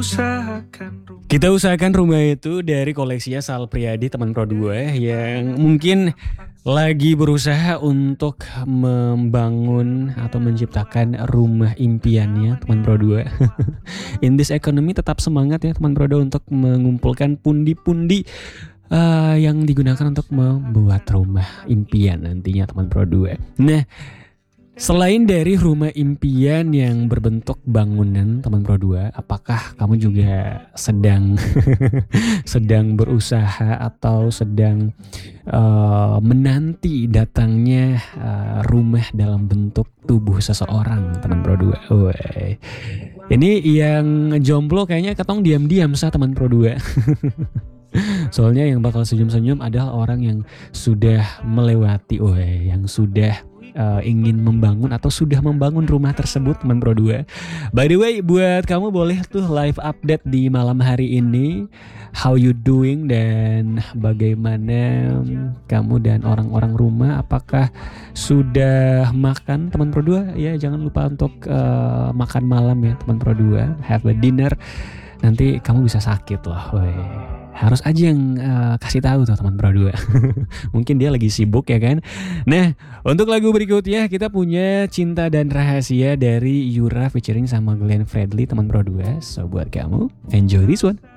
Kita usahakan rumah itu dari koleksinya Sal Priadi, teman Pro 2 yang mungkin lagi berusaha untuk membangun atau menciptakan rumah impiannya, teman Pro 2. In this economy tetap semangat ya teman Pro 2 untuk mengumpulkan pundi-pundi yang digunakan untuk membuat rumah impian nantinya teman Pro 2. Nah, selain dari rumah impian yang berbentuk bangunan teman Pro 2, apakah kamu juga sedang sedang berusaha atau sedang menanti datangnya rumah dalam bentuk tubuh seseorang teman Pro 2? Woi. Ini yang jomblo kayaknya ketong diam-diam sah teman Pro 2. Soalnya yang bakal senyum-senyum adalah orang yang sudah melewati, yang sudah ingin membangun atau sudah membangun rumah tersebut teman Pro 2. By the way, buat kamu boleh tuh live update di malam hari ini, how you doing dan bagaimana kamu dan orang-orang rumah, apakah sudah makan teman Pro 2? Ya jangan lupa untuk makan malam ya teman Pro 2, have a dinner, nanti kamu bisa sakit loh. Harus aja yang kasih tahu tuh teman Pro 2. Mungkin dia lagi sibuk ya kan. Nah, untuk lagu berikutnya kita punya Cinta dan Rahasia dari Yura featuring sama Glenn Fredly teman Pro 2. So buat kamu, enjoy this one.